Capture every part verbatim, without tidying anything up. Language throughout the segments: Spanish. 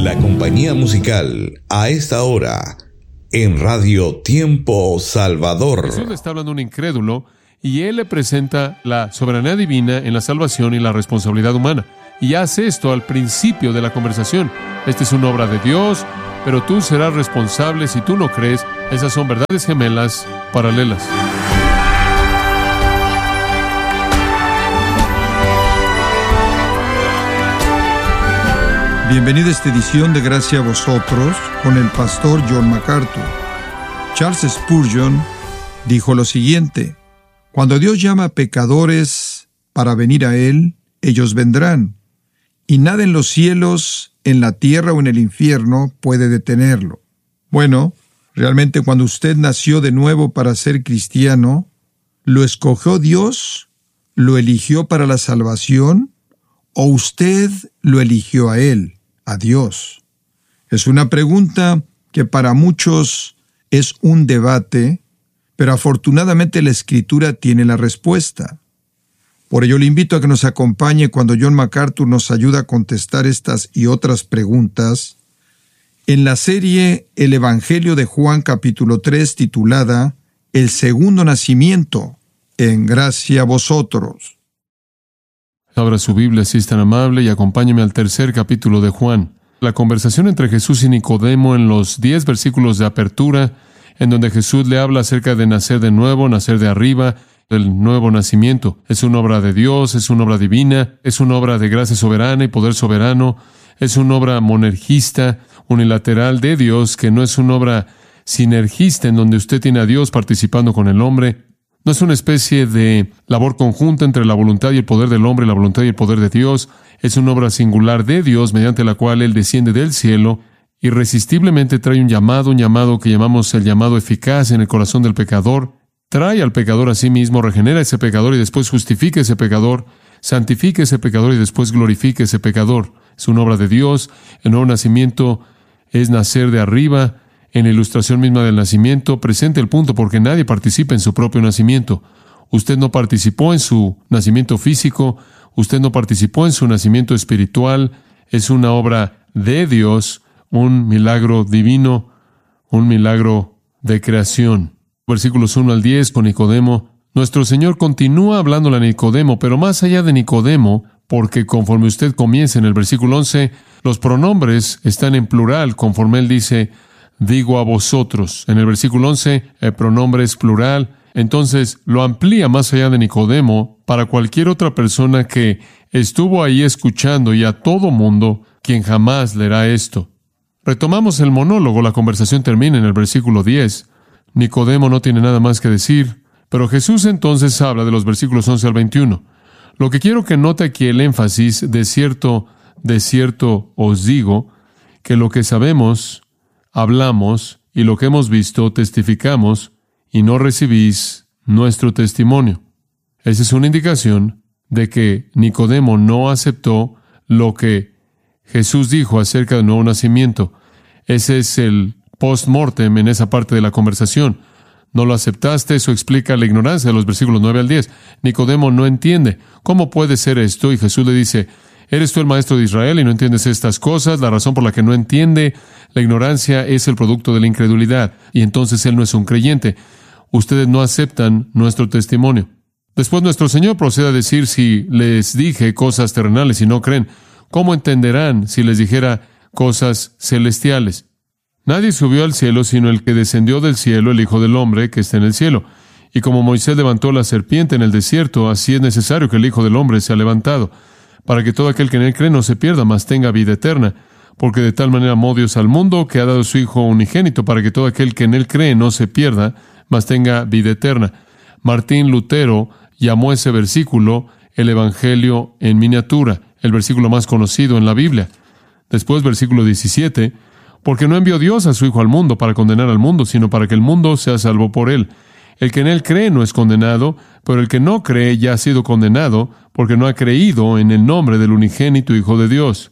La compañía musical a esta hora en Radio Tiempo Salvador. Jesús le está hablando a un incrédulo y él le presenta la soberanía divina en la salvación y la responsabilidad humana. Y hace esto al principio de la conversación. Esta es una obra de Dios, pero tú serás responsable si tú no crees. Esas son verdades gemelas paralelas. Bienvenido a esta edición de Gracia a Vosotros con el pastor John MacArthur. Charles Spurgeon dijo lo siguiente: cuando Dios llama a pecadores para venir a Él, ellos vendrán, y nada en los cielos, en la tierra o en el infierno puede detenerlo. Bueno, realmente cuando usted nació de nuevo para ser cristiano, ¿lo escogió Dios? ¿Lo eligió para la salvación? ¿O usted lo eligió a Él, a Dios? Es una pregunta que para muchos es un debate, pero afortunadamente la Escritura tiene la respuesta. Por ello le invito a que nos acompañe cuando John MacArthur nos ayuda a contestar estas y otras preguntas en la serie El Evangelio de Juan capítulo tres, titulada El Segundo Nacimiento, en Gracia a Vosotros. Abra su Biblia si es tan amable y acompáñeme al tercer capítulo de Juan. La conversación entre Jesús y Nicodemo en los diez versículos de apertura, en donde Jesús le habla acerca de nacer de nuevo, nacer de arriba, el nuevo nacimiento. Es una obra de Dios, es una obra divina, es una obra de gracia soberana y poder soberano, es una obra monergista, unilateral de Dios, que no es una obra sinergista en donde usted tiene a Dios participando con el hombre. No es una especie de labor conjunta entre la voluntad y el poder del hombre y la voluntad y el poder de Dios. Es una obra singular de Dios mediante la cual Él desciende del cielo, irresistiblemente trae un llamado, un llamado que llamamos el llamado eficaz en el corazón del pecador. Trae al pecador a sí mismo, regenera a ese pecador y después justifica a ese pecador, santifica a ese pecador y después glorifica a ese pecador. Es una obra de Dios. El nuevo nacimiento es nacer de arriba. En la ilustración misma del nacimiento, presenta el punto porque nadie participa en su propio nacimiento. Usted no participó en su nacimiento físico, usted no participó en su nacimiento espiritual. Es una obra de Dios, un milagro divino, un milagro de creación. Versículos uno al diez con Nicodemo. Nuestro Señor continúa hablándole a Nicodemo, pero más allá de Nicodemo, porque conforme usted comienza en el versículo once, los pronombres están en plural, conforme Él dice, digo a vosotros. En el versículo once, el pronombre es plural. Entonces, lo amplía más allá de Nicodemo para cualquier otra persona que estuvo ahí escuchando y a todo mundo quien jamás leerá esto. Retomamos el monólogo. La conversación termina en el versículo diez. Nicodemo no tiene nada más que decir, pero Jesús entonces habla de los versículos once al veintiuno. Lo que quiero que note aquí el énfasis, de cierto, de cierto os digo, que lo que sabemos, hablamos, y lo que hemos visto, testificamos, y no recibís nuestro testimonio. Esa es una indicación de que Nicodemo no aceptó lo que Jesús dijo acerca del nuevo nacimiento. Ese es el post-mortem en esa parte de la conversación. No lo aceptaste, eso explica la ignorancia de los versículos nueve al diez. Nicodemo no entiende. ¿Cómo puede ser esto? Y Jesús le dice, ¿eres tú el maestro de Israel y no entiendes estas cosas? La razón por la que no entiende la ignorancia es el producto de la incredulidad. Y entonces él no es un creyente. Ustedes no aceptan nuestro testimonio. Después nuestro Señor procede a decir, si les dije cosas terrenales y no creen, ¿cómo entenderán si les dijera cosas celestiales? Nadie subió al cielo sino el que descendió del cielo, el Hijo del Hombre que está en el cielo. Y como Moisés levantó la serpiente en el desierto, así es necesario que el Hijo del Hombre sea levantado, para que todo aquel que en él cree no se pierda, mas tenga vida eterna. Porque de tal manera amó Dios al mundo, que ha dado su Hijo unigénito, para que todo aquel que en él cree no se pierda, mas tenga vida eterna. Martín Lutero llamó ese versículo el Evangelio en miniatura, el versículo más conocido en la Biblia. Después, versículo diecisiete, porque no envió Dios a su Hijo al mundo para condenar al mundo, sino para que el mundo sea salvo por él. El que en él cree no es condenado, pero el que no cree ya ha sido condenado, porque no ha creído en el nombre del unigénito Hijo de Dios.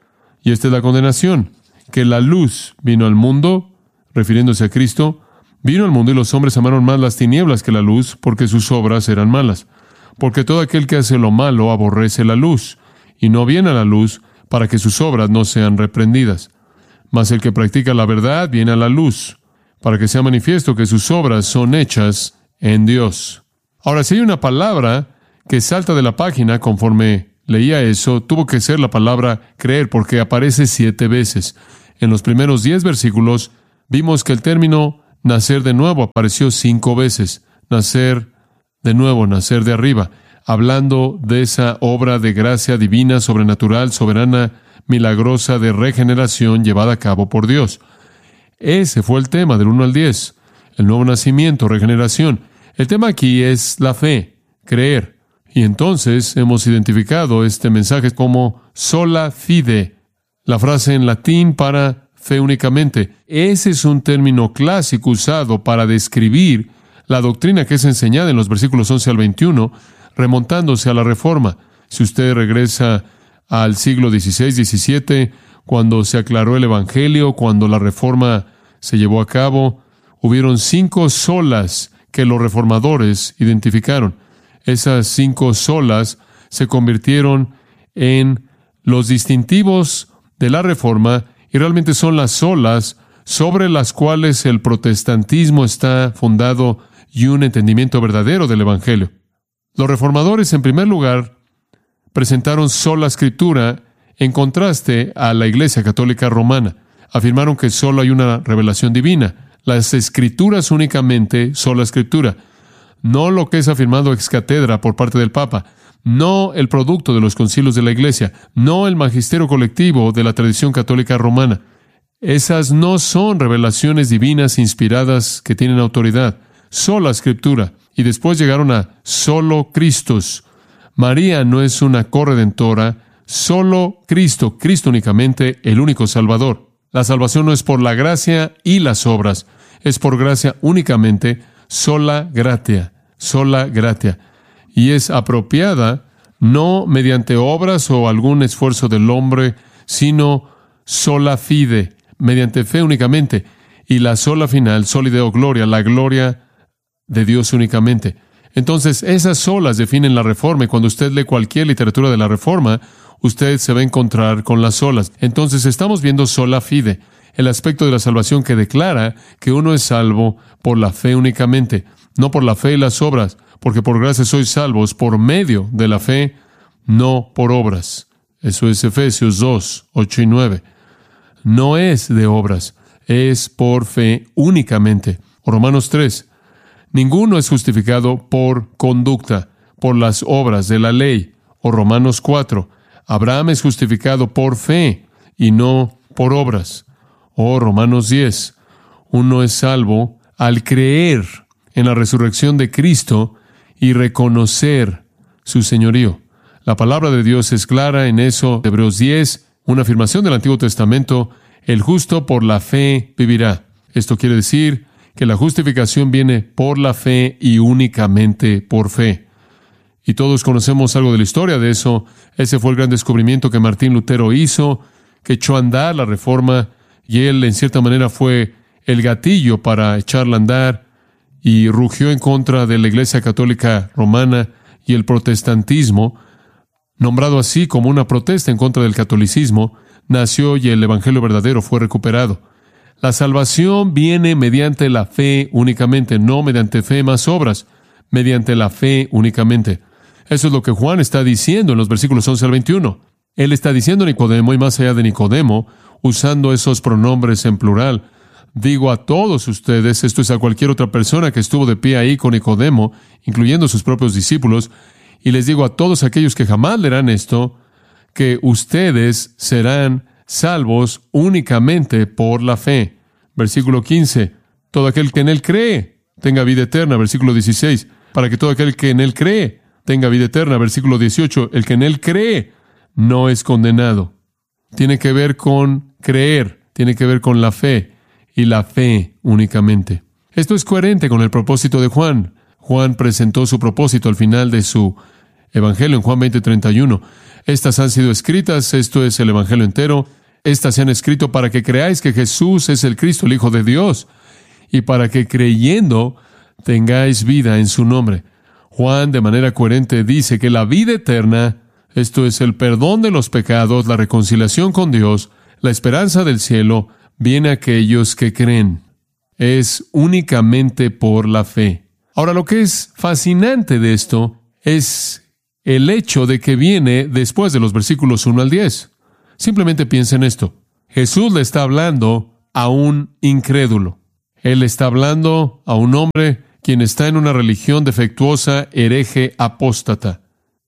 Y esta es la condenación, que la luz vino al mundo, refiriéndose a Cristo, vino al mundo y los hombres amaron más las tinieblas que la luz, porque sus obras eran malas. Porque todo aquel que hace lo malo aborrece la luz, y no viene a la luz, para que sus obras no sean reprendidas. mas el que practica la verdad viene a la luz, para que sea manifiesto que sus obras son hechas en Dios. Ahora, si hay una palabra que salta de la página conforme leía eso, tuvo que ser la palabra creer, porque aparece siete veces. En los primeros diez versículos vimos que el término nacer de nuevo apareció cinco veces. Nacer de nuevo, nacer de arriba, hablando de esa obra de gracia divina, sobrenatural, soberana, milagrosa de regeneración llevada a cabo por Dios. Ese fue el tema del uno al diez. El nuevo nacimiento, regeneración. El tema aquí es la fe, creer. Y entonces hemos identificado este mensaje como sola fide, la frase en latín para fe únicamente. Ese es un término clásico usado para describir la doctrina que es enseñada en los versículos once al veintiuno, remontándose a la Reforma. Si usted regresa al siglo dieciséis, diecisiete, cuando se aclaró el Evangelio, cuando la Reforma se llevó a cabo, hubieron cinco solas que los reformadores identificaron. Esas cinco solas se convirtieron en los distintivos de la Reforma y realmente son las solas sobre las cuales el protestantismo está fundado y un entendimiento verdadero del Evangelio. Los reformadores, en primer lugar, presentaron sola escritura en contraste a la Iglesia Católica Romana. Afirmaron que solo hay una revelación divina. Las Escrituras únicamente, sola escritura. No lo que es afirmado ex cátedra por parte del Papa. No el producto de los concilios de la Iglesia. No el magisterio colectivo de la tradición católica romana. Esas no son revelaciones divinas inspiradas que tienen autoridad. Sola escritura. Y después llegaron a solo Cristos. María no es una corredentora, solo Cristo, Cristo únicamente, el único Salvador. La salvación no es por la gracia y las obras, es por gracia únicamente, sola gratia, sola gratia. Y es apropiada no mediante obras o algún esfuerzo del hombre, sino sola fide, mediante fe únicamente. Y la sola final, soli Deo gloria, la gloria de Dios únicamente. Entonces, esas solas definen la Reforma, y cuando usted lee cualquier literatura de la Reforma, usted se va a encontrar con las solas. Entonces, estamos viendo sola fide, el aspecto de la salvación que declara que uno es salvo por la fe únicamente, no por la fe y las obras, porque por gracia sois salvos por medio de la fe, no por obras. Eso es Efesios dos, ocho y nueve. No es de obras, es por fe únicamente. O Romanos tres. Ninguno es justificado por conducta, por las obras de la ley. O Romanos cuatro. Abraham es justificado por fe y no por obras. O Romanos diez. Uno es salvo al creer en la resurrección de Cristo y reconocer su señorío. La palabra de Dios es clara en eso. Hebreos diez, una afirmación del Antiguo Testamento: el justo por la fe vivirá. Esto quiere decir que la justificación viene por la fe y únicamente por fe. Y todos conocemos algo de la historia de eso. Ese fue el gran descubrimiento que Martín Lutero hizo, que echó a andar la Reforma, y él en cierta manera fue el gatillo para echarla a andar, y rugió en contra de la Iglesia Católica Romana y el protestantismo, nombrado así como una protesta en contra del catolicismo, nació y el Evangelio verdadero fue recuperado. La salvación viene mediante la fe únicamente, no mediante fe más obras, mediante la fe únicamente. Eso es lo que Juan está diciendo en los versículos once al veintiuno. Él está diciendo a Nicodemo, y más allá de Nicodemo, usando esos pronombres en plural: digo a todos ustedes, esto es a cualquier otra persona que estuvo de pie ahí con Nicodemo, incluyendo sus propios discípulos, y les digo a todos aquellos que jamás leerán esto, que ustedes serán salvos únicamente por la fe. Versículo quince. Todo aquel que en él cree tenga vida eterna. Versículo dieciséis. Para que todo aquel que en él cree tenga vida eterna. Versículo dieciocho. El que en él cree no es condenado. Tiene que ver con creer, tiene que ver con la fe, y la fe únicamente. Esto es coherente con el propósito de Juan. Juan presentó su propósito al final de su Evangelio en Juan veinte, treinta y uno. Estas han sido escritas, esto es el Evangelio entero, estas se han escrito para que creáis que Jesús es el Cristo, el Hijo de Dios, y para que creyendo tengáis vida en su nombre. Juan, de manera coherente, dice que la vida eterna, esto es el perdón de los pecados, la reconciliación con Dios, la esperanza del cielo, viene a aquellos que creen. Es únicamente por la fe. Ahora, lo que es fascinante de esto es el hecho de que viene después de los versículos uno al diez. Simplemente piensa en esto. Jesús le está hablando a un incrédulo. Él está hablando a un hombre quien está en una religión defectuosa, hereje, apóstata.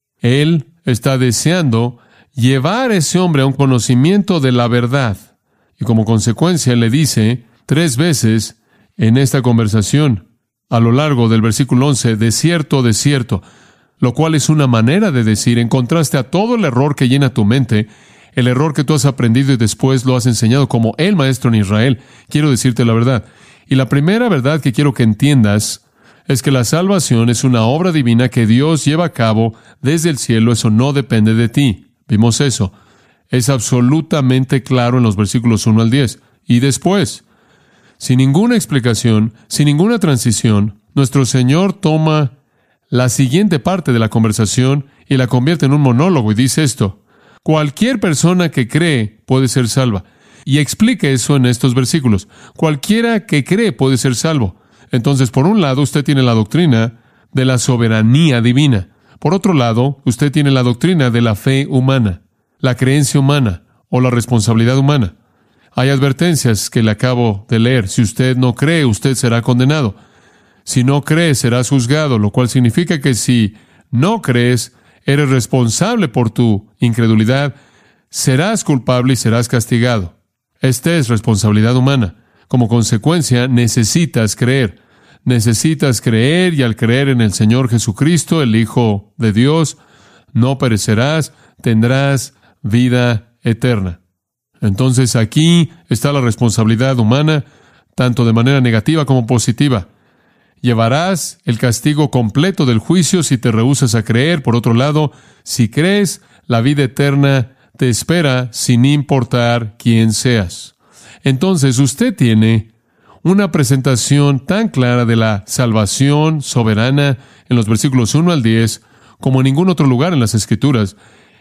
Él está deseando llevar a ese hombre a un conocimiento de la verdad. Y como consecuencia le dice tres veces en esta conversación, a lo largo del versículo once, de cierto, de cierto, lo cual es una manera de decir, en contraste a todo el error que llena tu mente, el error que tú has aprendido y después lo has enseñado como el maestro en Israel, quiero decirte la verdad. Y la primera verdad que quiero que entiendas es que la salvación es una obra divina que Dios lleva a cabo desde el cielo. Eso no depende de ti. Vimos eso. Es absolutamente claro en los versículos uno al diez. Y después, sin ninguna explicación, sin ninguna transición, nuestro Señor toma la siguiente parte de la conversación y la convierte en un monólogo y dice esto: cualquier persona que cree puede ser salva. Y explica eso en estos versículos. Cualquiera que cree puede ser salvo. Entonces, por un lado, usted tiene la doctrina de la soberanía divina. Por otro lado, usted tiene la doctrina de la fe humana, la creencia humana o la responsabilidad humana. Hay advertencias que le acabo de leer. Si usted no cree, usted será condenado. Si no cree, serás juzgado, lo cual significa que si no crees, eres responsable por tu incredulidad, serás culpable y serás castigado. Esta es responsabilidad humana. Como consecuencia, necesitas creer. Necesitas creer, y al creer en el Señor Jesucristo, el Hijo de Dios, no perecerás, tendrás vida eterna. Entonces aquí está la responsabilidad humana, tanto de manera negativa como positiva. Llevarás el castigo completo del juicio si te rehusas a creer. Por otro lado, si crees, la vida eterna te espera sin importar quién seas. Entonces usted tiene una presentación tan clara de la salvación soberana en los versículos uno al diez como en ningún otro lugar en las Escrituras.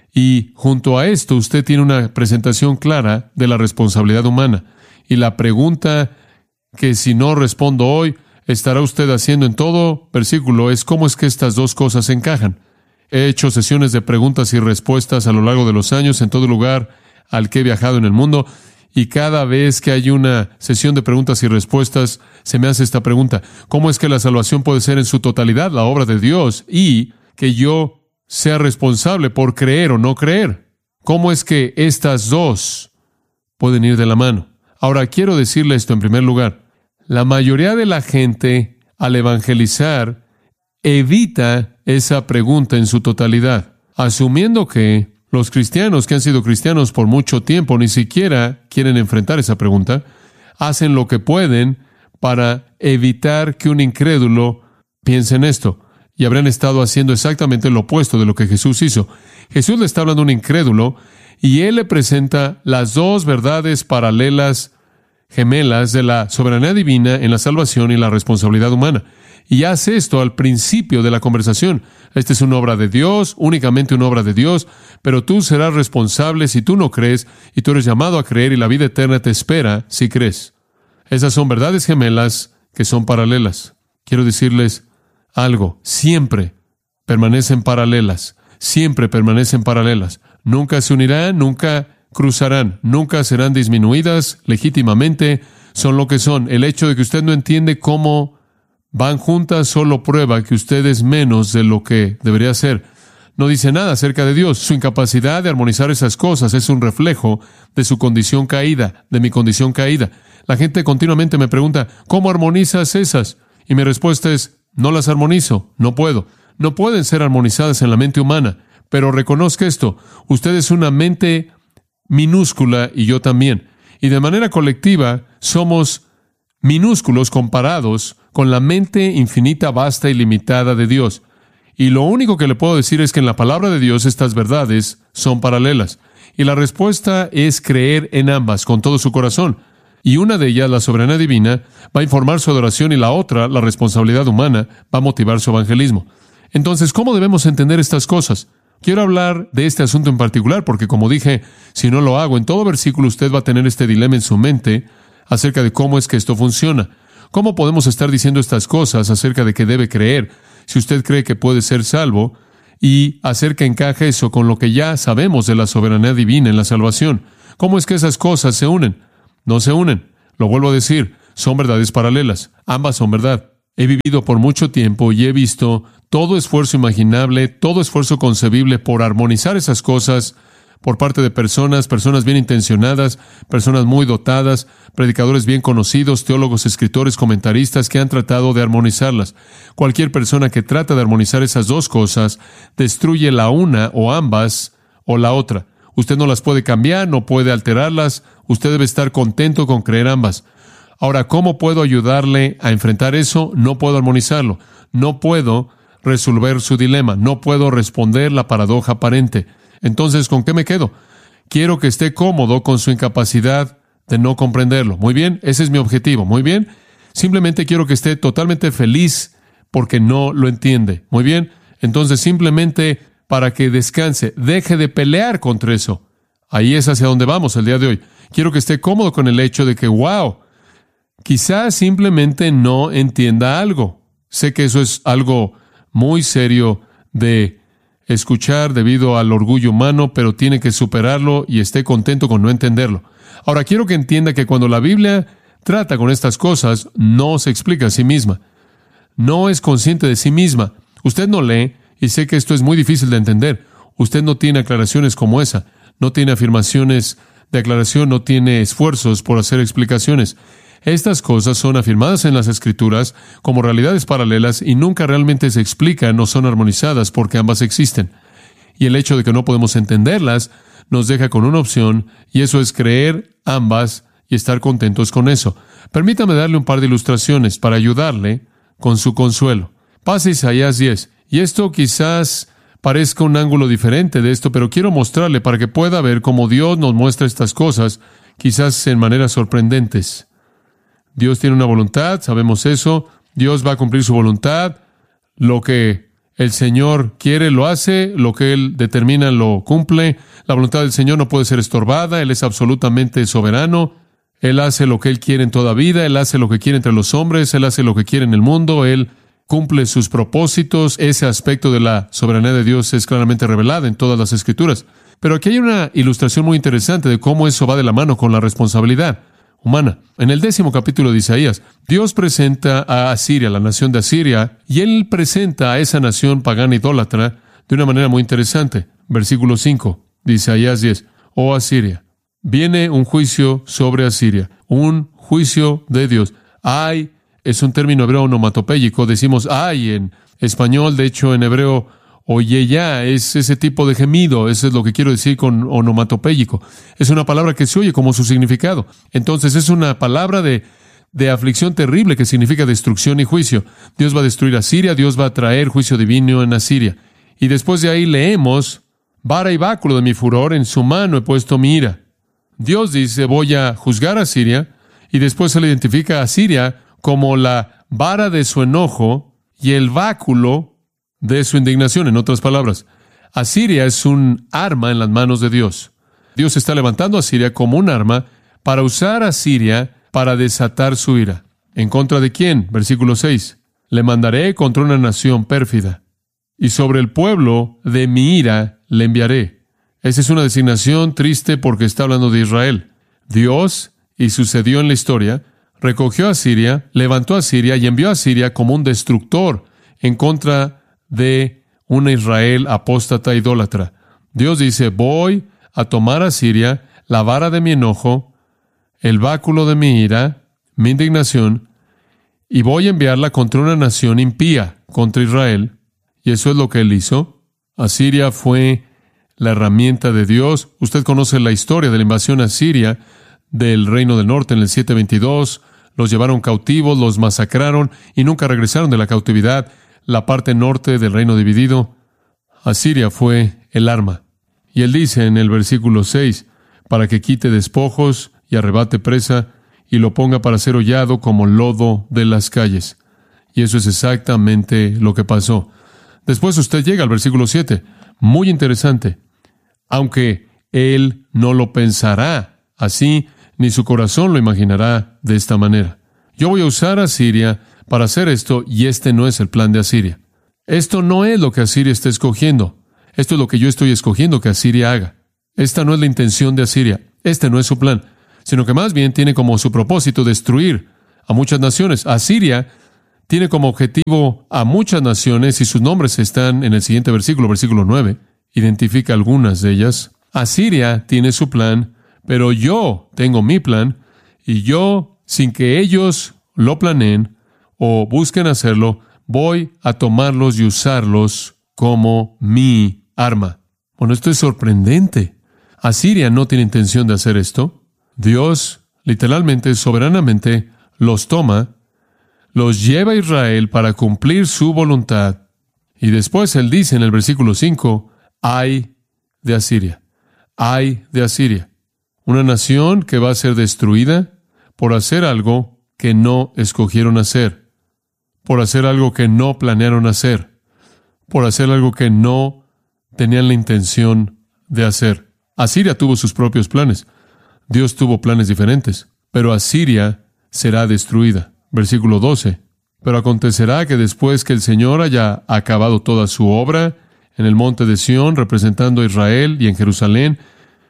Y junto a esto usted tiene una presentación clara de la responsabilidad humana. Y la pregunta que si no respondo hoy, estará usted haciendo en todo versículo es cómo es que estas dos cosas encajan. He hecho sesiones de preguntas y respuestas a lo largo de los años en todo lugar al que he viajado en el mundo, y cada vez que hay una sesión de preguntas y respuestas se me hace esta pregunta: ¿cómo es que la salvación puede ser en su totalidad la obra de Dios y que yo sea responsable por creer o no creer? ¿Cómo es que estas dos pueden ir de la mano? Ahora, quiero decirle esto en primer lugar. La mayoría de la gente, al evangelizar, evita esa pregunta en su totalidad, asumiendo que los cristianos que han sido cristianos por mucho tiempo ni siquiera quieren enfrentar esa pregunta. Hacen lo que pueden para evitar que un incrédulo piense en esto, y habrán estado haciendo exactamente lo opuesto de lo que Jesús hizo. Jesús le está hablando a un incrédulo y Él le presenta las dos verdades paralelas, gemelas, de la soberanía divina en la salvación y la responsabilidad humana. Y hace esto al principio de la conversación. Esta es una obra de Dios, únicamente una obra de Dios, pero tú serás responsable si tú no crees, y tú eres llamado a creer, y la vida eterna te espera si crees. Esas son verdades gemelas que son paralelas. Quiero decirles algo: siempre permanecen paralelas, siempre permanecen paralelas. Nunca se unirán, nunca cruzarán, nunca serán disminuidas legítimamente, son lo que son. El hecho de que usted no entiende cómo van juntas solo prueba que usted es menos de lo que debería ser. No dice nada acerca de Dios. Su incapacidad de armonizar esas cosas es un reflejo de su condición caída, de mi condición caída. La gente continuamente me pregunta: ¿cómo armonizas esas? Y mi respuesta es: no las armonizo, no puedo. No pueden ser armonizadas en la mente humana. Pero reconozca esto: usted es una mente minúscula y yo también. Y de manera colectiva somos minúsculos comparados con la mente infinita, vasta y limitada de Dios. Y lo único que le puedo decir es que en la palabra de Dios estas verdades son paralelas. Y la respuesta es creer en ambas con todo su corazón. Y una de ellas, la soberanía divina, va a informar su adoración, y la otra, la responsabilidad humana, va a motivar su evangelismo. Entonces, ¿cómo debemos entender estas cosas? Quiero hablar de este asunto en particular porque, como dije, si no lo hago, en todo versículo usted va a tener este dilema en su mente acerca de cómo es que esto funciona. ¿Cómo podemos estar diciendo estas cosas acerca de que debe creer si usted cree que puede ser salvo y hacer que encaje eso con lo que ya sabemos de la soberanía divina en la salvación? ¿Cómo es que esas cosas se unen? No se unen. Lo vuelvo a decir, son verdades paralelas. Ambas son verdad. He vivido por mucho tiempo y he visto todo esfuerzo imaginable, todo esfuerzo concebible por armonizar esas cosas por parte de personas, personas bien intencionadas, personas muy dotadas, predicadores bien conocidos, teólogos, escritores, comentaristas que han tratado de armonizarlas. Cualquier persona que trata de armonizar esas dos cosas destruye la una o ambas o la otra. Usted no las puede cambiar, no puede alterarlas. Usted debe estar contento con creer ambas. Ahora, ¿cómo puedo ayudarle a enfrentar eso? No puedo armonizarlo. No puedo resolver su dilema. No puedo responder la paradoja aparente. Entonces, ¿con qué me quedo? Quiero que esté cómodo con su incapacidad de no comprenderlo. Muy bien, ese es mi objetivo. Muy bien, simplemente quiero que esté totalmente feliz porque no lo entiende. Muy bien, entonces simplemente para que descanse, deje de pelear contra eso. Ahí es hacia donde vamos el día de hoy. Quiero que esté cómodo con el hecho de que, wow, quizás simplemente no entienda algo. Sé que eso es algo muy serio de escuchar debido al orgullo humano, pero tiene que superarlo y esté contento con no entenderlo. Ahora, quiero que entienda que cuando la Biblia trata con estas cosas, no se explica a sí misma. No es consciente de sí misma. Usted no lee, y sé que esto es muy difícil de entender. Usted no tiene aclaraciones como esa. No tiene afirmaciones de aclaración, no tiene esfuerzos por hacer explicaciones. Estas cosas son afirmadas en las Escrituras como realidades paralelas y nunca realmente se explican o son armonizadas porque ambas existen. Y el hecho de que no podemos entenderlas nos deja con una opción, y eso es creer ambas y estar contentos con eso. Permítame darle un par de ilustraciones para ayudarle con su consuelo. Pase Isaías diez, y esto quizás parezca un ángulo diferente de esto, pero quiero mostrarle para que pueda ver cómo Dios nos muestra estas cosas, quizás en maneras sorprendentes. Dios tiene una voluntad, sabemos eso. Dios va a cumplir su voluntad. Lo que el Señor quiere, lo hace. Lo que Él determina, lo cumple. La voluntad del Señor no puede ser estorbada. Él es absolutamente soberano. Él hace lo que Él quiere en toda vida. Él hace lo que quiere entre los hombres. Él hace lo que quiere en el mundo. Él cumple sus propósitos. Ese aspecto de la soberanía de Dios es claramente revelado en todas las Escrituras. Pero aquí hay una ilustración muy interesante de cómo eso va de la mano con la responsabilidad humana. En el décimo capítulo de Isaías, Dios presenta a Asiria, la nación de Asiria, y Él presenta a esa nación pagana idólatra de una manera muy interesante. Versículo cinco de Isaías diez. Oh Asiria, viene un juicio sobre Asiria, un juicio de Dios. Ay, es un término hebreo onomatopéyico, decimos ay en español, de hecho en hebreo oye ya, es ese tipo de gemido, eso es lo que quiero decir con onomatopéyico. Es una palabra que se oye como su significado. Entonces es una palabra de, de aflicción terrible que significa destrucción y juicio. Dios va a destruir a Asiria, Dios va a traer juicio divino en Asiria. Y después de ahí leemos, vara y báculo de mi furor, en su mano he puesto mi ira. Dios dice, voy a juzgar a Asiria, y después se le identifica a Asiria como la vara de su enojo y el báculo de su indignación. En otras palabras, Asiria es un arma en las manos de Dios. Dios está levantando a Asiria como un arma para usar a Asiria para desatar su ira. ¿En contra de quién? Versículo seis. Le mandaré contra una nación pérfida, y sobre el pueblo de mi ira le enviaré. Esa es una designación triste porque está hablando de Israel. Dios, y sucedió en la historia, recogió a Asiria, levantó a Asiria y envió a Asiria como un destructor en contra de una Israel apóstata idólatra. Dios dice, voy a tomar a Siria, la vara de mi enojo, el báculo de mi ira, mi indignación, y voy a enviarla contra una nación impía, contra Israel. Y eso es lo que Él hizo. Asiria fue la herramienta de Dios. Usted conoce la historia de la invasión asiria del Reino del Norte en el setecientos veintidós. Los llevaron cautivos, los masacraron y nunca regresaron de la cautividad. La parte norte del reino dividido, Asiria fue el arma. Y Él dice en el versículo seis, para que quite despojos y arrebate presa y lo ponga para ser hollado como lodo de las calles. Y eso es exactamente lo que pasó. Después usted llega al versículo siete. Muy interesante. Aunque Él no lo pensará así, ni su corazón lo imaginará de esta manera. Yo voy a usar a Asiria para hacer esto, y este no es el plan de Asiria. Esto no es lo que Asiria está escogiendo. Esto es lo que yo estoy escogiendo que Asiria haga. Esta no es la intención de Asiria. Este no es su plan, sino que más bien tiene como su propósito destruir a muchas naciones. Asiria tiene como objetivo a muchas naciones, y sus nombres están en el siguiente versículo, versículo nueve. Identifica algunas de ellas. Asiria tiene su plan, pero yo tengo mi plan, y yo, sin que ellos lo planeen o busquen hacerlo, voy a tomarlos y usarlos como mi arma. Bueno, esto es sorprendente. Asiria no tiene intención de hacer esto. Dios, literalmente, soberanamente, los toma, los lleva a Israel para cumplir su voluntad. Y después Él dice en el versículo cinco, ay de Asiria, ay de Asiria. Una nación que va a ser destruida por hacer algo que no escogieron hacer, por hacer algo que no planearon hacer, por hacer algo que no tenían la intención de hacer. Asiria tuvo sus propios planes. Dios tuvo planes diferentes, pero Asiria será destruida. Versículo doce. Pero acontecerá que después que el Señor haya acabado toda su obra en el monte de Sión, representando a Israel, y en Jerusalén,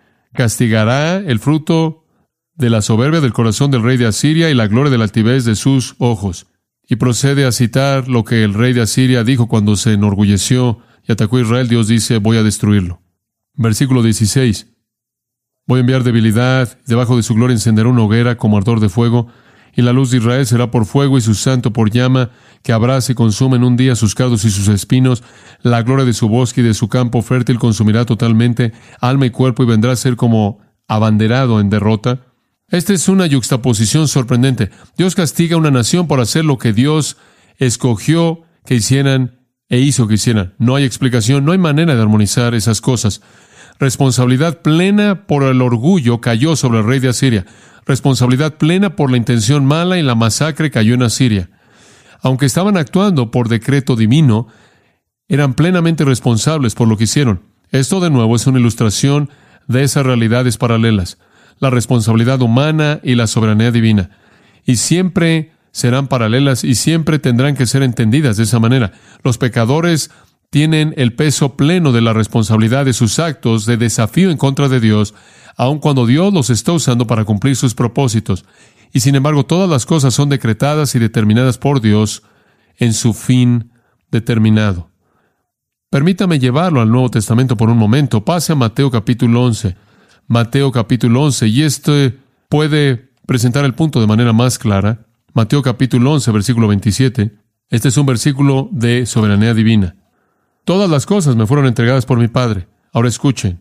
castigará el fruto de la soberbia del corazón del rey de Asiria y la gloria de la altivez de sus ojos. Y procede a citar lo que el rey de Asiria dijo cuando se enorgulleció y atacó a Israel. Dios dice, voy a destruirlo. Versículo dieciséis. Voy a enviar debilidad, debajo de su gloria encenderá una hoguera como ardor de fuego, y la luz de Israel será por fuego y su santo por llama, que abraza y consume en un día sus cardos y sus espinos. La gloria de su bosque y de su campo fértil consumirá totalmente alma y cuerpo, y vendrá a ser como abanderado en derrota. Esta es una yuxtaposición sorprendente. Dios castiga a una nación por hacer lo que Dios escogió que hicieran e hizo que hicieran. No hay explicación, no hay manera de armonizar esas cosas. Responsabilidad plena por el orgullo cayó sobre el rey de Asiria. Responsabilidad plena por la intención mala, y la masacre cayó en Asiria. Aunque estaban actuando por decreto divino, eran plenamente responsables por lo que hicieron. Esto, de nuevo, es una ilustración de esas realidades paralelas: la responsabilidad humana y la soberanía divina. Y siempre serán paralelas y siempre tendrán que ser entendidas de esa manera. Los pecadores tienen el peso pleno de la responsabilidad de sus actos de desafío en contra de Dios, aun cuando Dios los está usando para cumplir sus propósitos. Y sin embargo, todas las cosas son decretadas y determinadas por Dios en su fin determinado. Permítame llevarlo al Nuevo Testamento por un momento. Pase a Mateo capítulo once. Mateo capítulo once, y este puede presentar el punto de manera más clara. Mateo capítulo once, versículo veintisiete. Este es un versículo de soberanía divina. Todas las cosas me fueron entregadas por mi Padre. Ahora escuchen.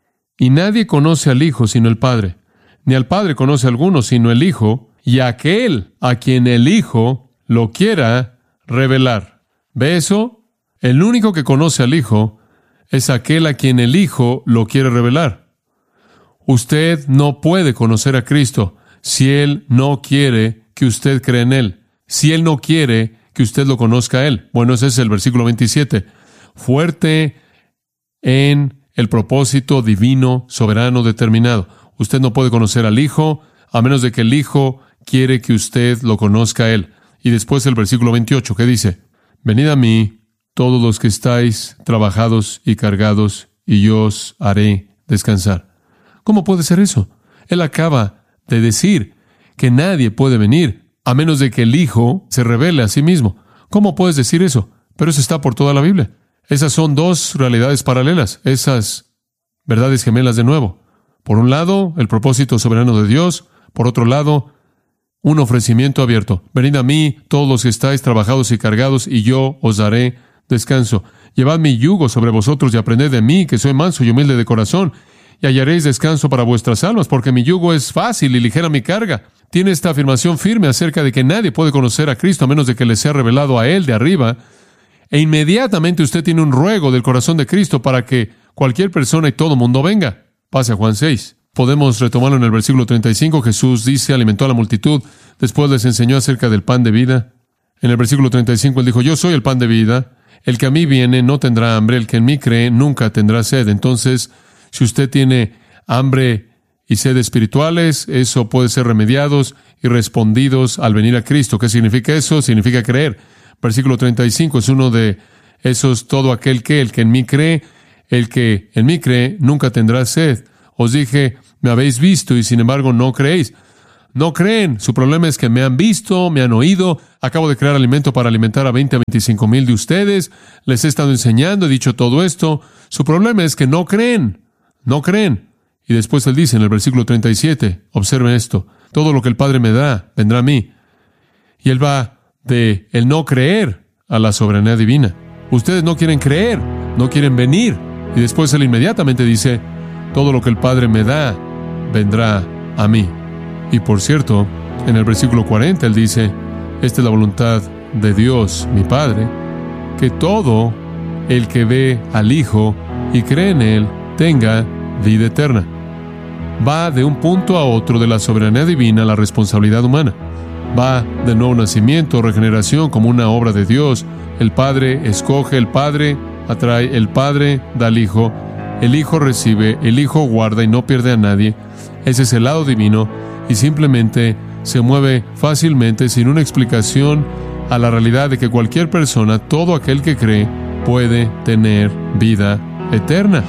Y nadie conoce al Hijo sino el Padre, ni al Padre conoce a alguno sino el Hijo, y aquel a quien el Hijo lo quiera revelar. ¿Ve eso? El único que conoce al Hijo es aquel a quien el Hijo lo quiere revelar. Usted no puede conocer a Cristo si Él no quiere que usted cree en Él, si Él no quiere que usted lo conozca a Él. Bueno, ese es el versículo veintisiete. Fuerte en el propósito divino, soberano, determinado. Usted no puede conocer al Hijo a menos de que el Hijo quiere que usted lo conozca a Él. Y después el versículo veintiocho, ¿qué dice? Venid a mí, todos los que estáis trabajados y cargados, y yo os haré descansar. ¿Cómo puede ser eso? Él acaba de decir que nadie puede venir a menos de que el Hijo se revele a sí mismo. ¿Cómo puedes decir eso? Pero eso está por toda la Biblia. Esas son dos realidades paralelas, esas verdades gemelas de nuevo. Por un lado, el propósito soberano de Dios. Por otro lado, un ofrecimiento abierto. Venid a mí, todos los que estáis trabajados y cargados, y yo os daré descanso. Llevad mi yugo sobre vosotros y aprended de mí, que soy manso y humilde de corazón, y hallaréis descanso para vuestras almas, porque mi yugo es fácil y ligera mi carga. Tiene esta afirmación firme acerca de que nadie puede conocer a Cristo a menos de que le sea revelado a Él de arriba. E inmediatamente usted tiene un ruego del corazón de Cristo para que cualquier persona y todo mundo venga. Pase a Juan seis. Podemos retomarlo en el versículo treinta y cinco. Jesús dice, alimentó a la multitud, después les enseñó acerca del pan de vida. En el versículo treinta y cinco Él dijo, yo soy el pan de vida. El que a mí viene no tendrá hambre, el que en mí cree nunca tendrá sed. Entonces, si usted tiene hambre y sed espirituales, eso puede ser remediados y respondidos al venir a Cristo. ¿Qué significa eso? Significa creer. Versículo treinta y cinco es uno de esos: todo aquel que, el que en mí cree, el que en mí cree, nunca tendrá sed. Os dije, me habéis visto y sin embargo no creéis. No creen. Su problema es que me han visto, me han oído. Acabo de crear alimento para alimentar a veinte a veinticinco mil de ustedes. Les he estado enseñando, he dicho todo esto. Su problema es que no creen. No creen. Y después él dice en el versículo treinta y siete, observen esto: todo lo que el Padre me da, vendrá a mí. Y él va de el no creer a la soberanía divina. Ustedes no quieren creer, no quieren venir. Y después él inmediatamente dice, todo lo que el Padre me da, vendrá a mí. Y por cierto, en el versículo cuarenta él dice, esta es la voluntad de Dios, mi Padre, que todo el que ve al Hijo y cree en Él, tenga vida eterna. Va de un punto a otro de la soberanía divina a la responsabilidad humana. Va de nuevo nacimiento, regeneración como una obra de Dios. El Padre escoge, el Padre atrae, el Padre da al Hijo, el Hijo recibe, el Hijo guarda y no pierde a nadie. Ese es el lado divino y simplemente se mueve fácilmente sin una explicación a la realidad de que cualquier persona, todo aquel que cree, puede tener vida eterna.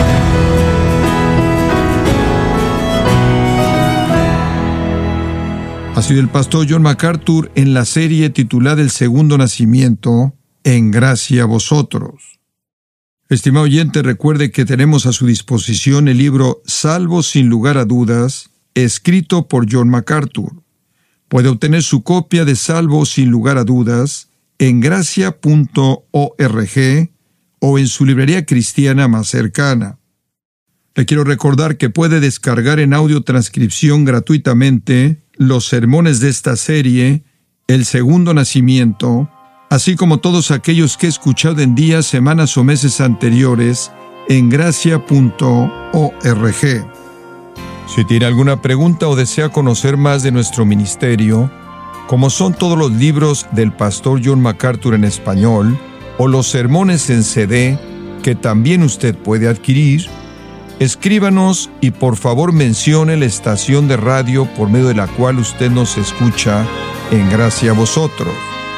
Ha sido el pastor John MacArthur en la serie titulada El Segundo Nacimiento, En Gracia a Vosotros. Estimado oyente, recuerde que tenemos a su disposición el libro Salvo sin lugar a dudas, escrito por John MacArthur. Puede obtener su copia de Salvo sin lugar a dudas en gracia punto org o en su librería cristiana más cercana. Le quiero recordar que puede descargar en audio transcripción gratuitamente los sermones de esta serie, El Segundo Nacimiento, así como todos aquellos que he escuchado en días, semanas o meses anteriores en gracia punto org. Si tiene alguna pregunta o desea conocer más de nuestro ministerio, como son todos los libros del pastor John MacArthur en español, o los sermones en C D que también usted puede adquirir, escríbanos y por favor mencione la estación de radio por medio de la cual usted nos escucha en Gracia a Vosotros.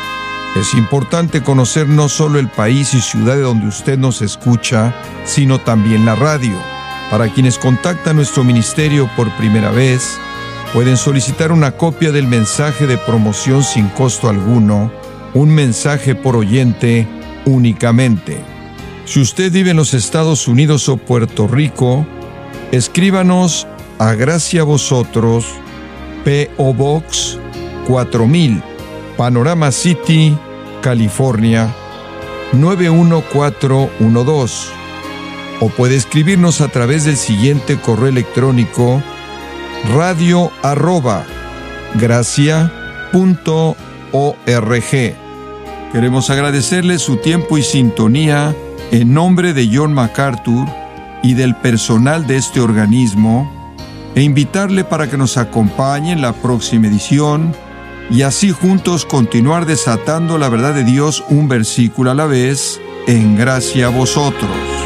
Es importante conocer no solo el país y ciudad de donde usted nos escucha, sino también la radio. Para quienes contactan nuestro ministerio por primera vez, pueden solicitar una copia del mensaje de promoción sin costo alguno, un mensaje por oyente únicamente. Si usted vive en los Estados Unidos o Puerto Rico, escríbanos a Gracia a Vosotros, P O Box cuatro mil, Panorama City, California, nueve uno cuatro uno dos. O puede escribirnos a través del siguiente correo electrónico: radio arroba gracia punto org. Queremos agradecerle su tiempo y sintonía en nombre de John MacArthur y del personal de este organismo, e invitarle para que nos acompañe en la próxima edición y así juntos continuar desatando la verdad de Dios un versículo a la vez en Gracia a Vosotros.